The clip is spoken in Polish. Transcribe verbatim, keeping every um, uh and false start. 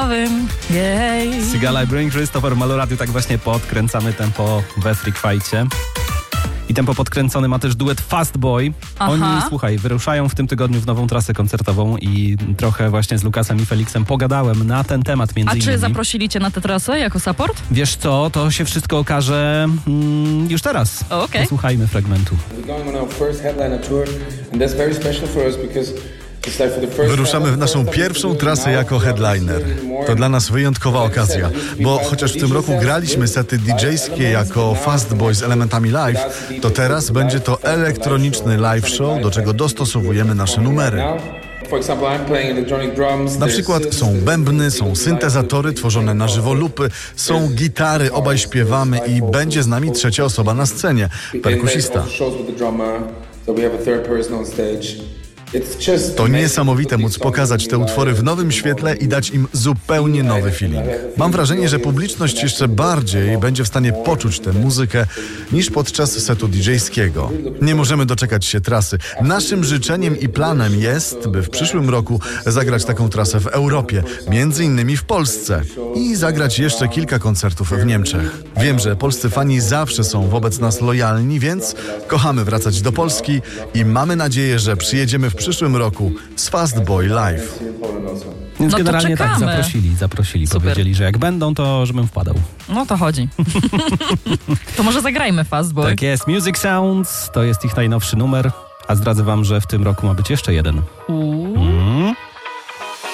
nowym. Jej. Sigala i Bring, Christopher Malorady, tak właśnie podkręcamy tempo we Freak Fightcie. I tempo podkręcony ma też duet Fast Boy. Aha. Oni, słuchaj, wyruszają w tym tygodniu w nową trasę koncertową i trochę właśnie z Lukasem i Felixem pogadałem na ten temat między A innymi. czy zaprosili cię na tę trasę jako support? Wiesz co, to się wszystko okaże mm, już teraz. Okej. Okay. Posłuchajmy fragmentu. Wyruszamy w naszą pierwszą trasę jako headliner. To dla nas wyjątkowa okazja, bo chociaż w tym roku graliśmy sety didżejskie jako Fast Boy z elementami live, to teraz będzie to elektroniczny live show, do czego dostosowujemy nasze numery. Na przykład są bębny, są syntezatory tworzone na żywo lupy, są gitary, obaj śpiewamy i będzie z nami trzecia osoba na scenie, perkusista. To niesamowite móc pokazać te utwory w nowym świetle i dać im zupełnie nowy feeling. Mam wrażenie, że publiczność jeszcze bardziej będzie w stanie poczuć tę muzykę niż podczas setu didżejskiego. Nie możemy doczekać się trasy. Naszym życzeniem i planem jest, by w przyszłym roku zagrać taką trasę w Europie, między innymi w Polsce i zagrać jeszcze kilka koncertów w Niemczech. Wiem, że polscy fani zawsze są wobec nas lojalni, więc kochamy wracać do Polski i mamy nadzieję, że przyjedziemy w przyszłym roku z Fast Boy Live. Więc No to generalnie tak, czekamy. zaprosili, zaprosili. Super. Powiedzieli, że jak będą, to żebym wpadał. No to chodzi. To może zagrajmy Fast Boy. Tak jest, Music Sounds, to jest ich najnowszy numer, a zdradzę wam, że w tym roku ma być jeszcze jeden. Uuu.